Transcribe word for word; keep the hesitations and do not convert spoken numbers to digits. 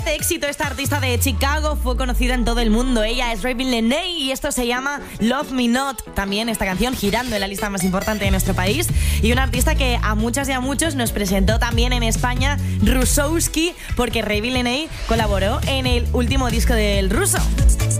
este éxito, esta artista de Chicago fue conocida en todo el mundo. Ella es Ravyn Lenae y esto se llama Love Me Not. También esta canción girando en la lista más importante de nuestro país. Y una artista que a muchas y a muchos nos presentó también en España, Rusowski, porque Ravyn Lenae colaboró en el último disco del ruso.